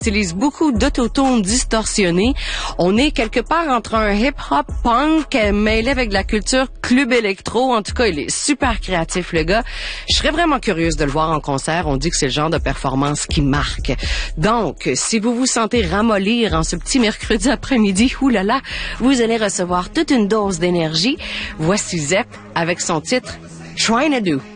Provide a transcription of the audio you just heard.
utilise beaucoup d'autotones distorsionnés. On est quelque part entre un hip-hop punk mêlé avec de la culture club électro. En tout cas, il est super créatif, le gars. Je serais vraiment curieuse de le voir en concert. On dit que c'est le genre de performance qui marque. Donc, si vous vous sentez ramollir en ce petit mercredi après-midi, oulala, vous allez recevoir toute une dose d'énergie. Voici Zepp avec son titre Trying to Do.